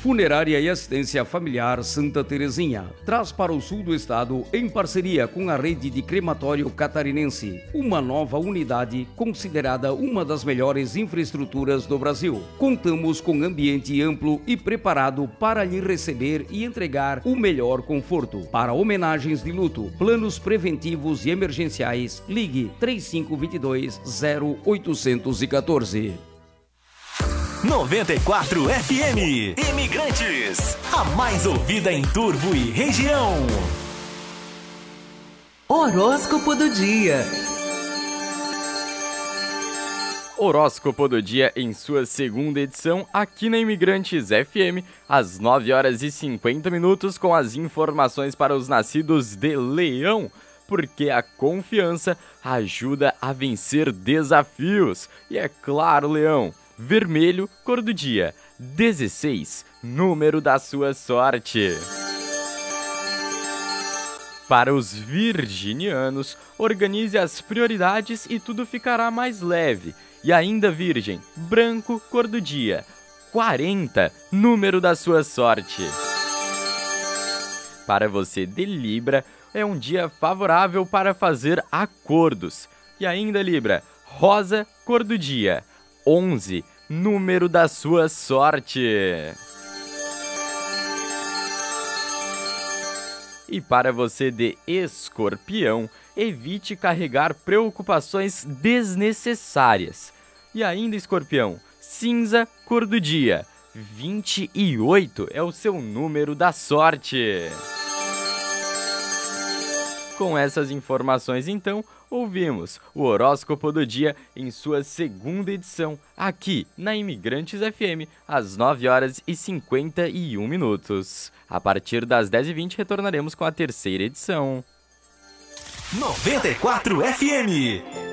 Funerária e Assistência Familiar Santa Terezinha traz para o sul do estado, em parceria com a rede de crematório catarinense, uma nova unidade considerada uma das melhores infraestruturas do Brasil. Contamos com ambiente amplo e preparado para lhe receber e entregar o melhor conforto. Para homenagens de luto, planos preventivos e emergenciais, ligue 3522-0814. 94 FM Imigrantes, a mais ouvida em Turvo e região. Horóscopo do dia. Horóscopo do dia em sua segunda edição aqui na Imigrantes FM, às 9h50, com as informações para os nascidos de Leão, porque a confiança ajuda a vencer desafios. E é claro, Leão, vermelho, cor do dia, 16, número da sua sorte. Para os virginianos, organize as prioridades e tudo ficará mais leve. E ainda, Virgem, branco, cor do dia, 40, número da sua sorte. Para você de Libra, é um dia favorável para fazer acordos. E ainda, Libra, rosa, cor do dia, 11, número da sua sorte. E para você de Escorpião, evite carregar preocupações desnecessárias. E ainda, Escorpião, cinza, cor do dia, 28 é o seu número da sorte. Com essas informações, então, ouvimos o Horóscopo do Dia em sua segunda edição, aqui na Imigrantes FM, às 9h51. A partir das 10h20, retornaremos com a terceira edição. 94 FM